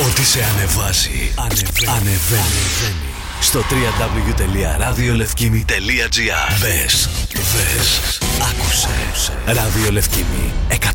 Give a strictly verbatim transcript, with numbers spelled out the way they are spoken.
Ό,τι σε ανεβάζει, ανεβαίνει. ανεβαίνει. Στο double-u double-u double-u τελεία ραδιολευκήμι τελεία τζι άρ. Μπες, μπες, άκουσε. Ραδιολευκήμι εκατόν